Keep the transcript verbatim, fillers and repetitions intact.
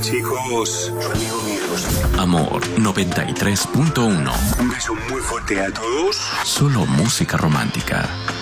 chicos. Su amigo Miedos. Amor noventa y tres punto uno. Un beso muy fuerte a todos. Solo música romántica.